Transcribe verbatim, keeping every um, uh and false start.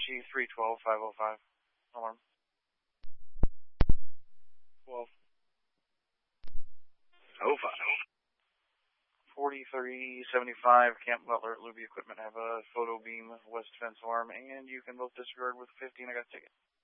G three twelve five oh five. Alarm. twelve. oh five. forty-three seventy-five, Camp Butler at Luby Equipment have a photo beam west fence alarm, and you can both disregard with fifteen. I got a ticket.